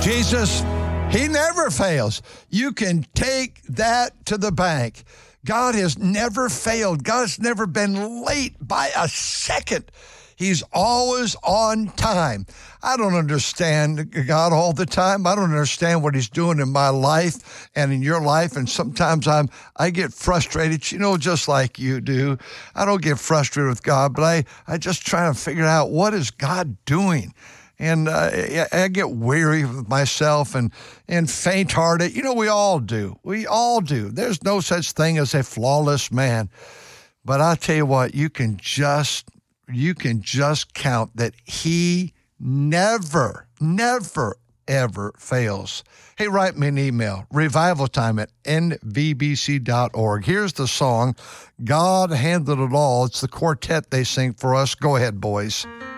Jesus, he never fails. You can take that to the bank. God has never failed. God's never been late by a second. He's always on time. I don't understand God all the time. I don't understand what he's doing in my life and in your life. And sometimes I get frustrated, just like you do. I don't get frustrated with God, but I just try to figure out what is God doing. And I get weary with myself and faint-hearted. We all do. We all do. There's no such thing as a flawless man. But I'll tell you what, you can just count that he never, ever fails. Hey, write me an email, revivaltime@nvbc.org. Here's the song, God Handled It All. It's the quartet they sing for us. Go ahead, boys.